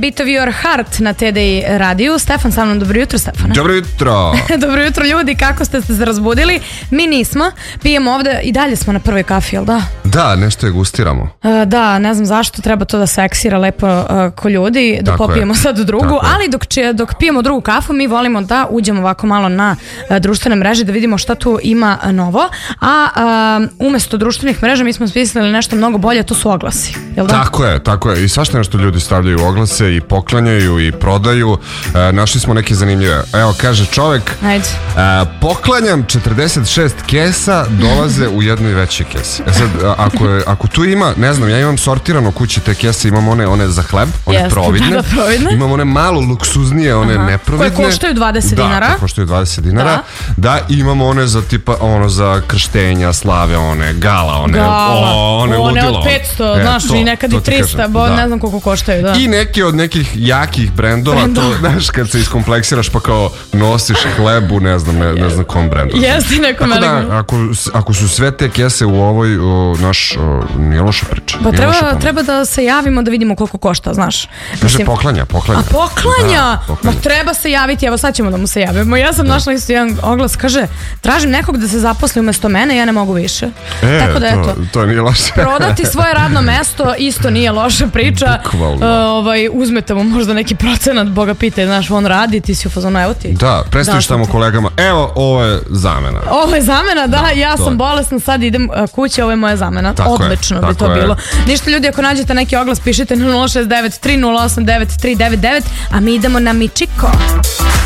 Beat of Your Heart na TDI radiju. Stefan sa mnom, dobro jutro Stefane. Dobro jutro. Dobro jutro ljudi, kako ste se razbudili? Mi nismo, pijemo ovde i dalje smo na prvoj kafi, jel da? Da, nešto je gustiramo. Da, ne znam zašto, treba to da seksira lepo ko ljudi, da tako popijemo je. sad drugu, Tako je. ali dok pijemo drugu kafu mi volimo da uđemo ovako malo na društvene mreže da vidimo šta tu ima novo, a umesto društvenih mreža mi smo smislili nešto mnogo bolje, to su oglasi, jel da? Tako je. I svašta nešto ljudi stavljaju oglase i poklanjaju i prodaju. Našli smo neke zanimljive. Evo, kaže čovek, Ajde. poklanjam 46 kesa, dolaze u jednoj većoj kesi. Sad, ako tu ima, ne znam, ja imam sortirano kući te kese, imam one za hleb, one Jeste, providne. da, providne. Imam one malo luksuznije, one neprovidne. Koje koštaju 20 dinara. Da, koštaju 20 dinara. Da, imamo one za tipa, za krštenja, slave, one gala, one ludilo. Od 500, znaš, i nekad i 300, ne znam koliko koštaju, da. I neke od nekih jakih brendova, to, znaš, kad se iskompleksiraš pa kao nosiš hleb u ne znam kom brendu. Jeste nekom velikom. Tako da, ako su sve te kese u ovoj, nije loša priča. Pa treba da se javimo da vidimo koliko košta, znaš. Kaže poklanja. A poklanja? Da, poklanja. Ma treba se javiti, evo sad ćemo da mu se javimo. Ja sam našla isto jedan oglas, kaže, tražim nekog da se zaposli umesto mene, ja ne mogu više. Tako da eto. To nije loše. Prodati svoje radno mesto isto nije loša priča. Uzmete mu možda neki procenat, Boga pitaj, znaš, on radi, ti si u fazonu, evo ti. Da, predstaviš tamo kolegama, evo, ovo je zamena. Ovo je zamena, da, ja sam bolesna, sad idem kuće, ovo je moja zamena. Odlično bi to bilo. Ništa ljudi, ako nađete neki oglas, pišite 069 3089 399, a mi idemo na Mičiko.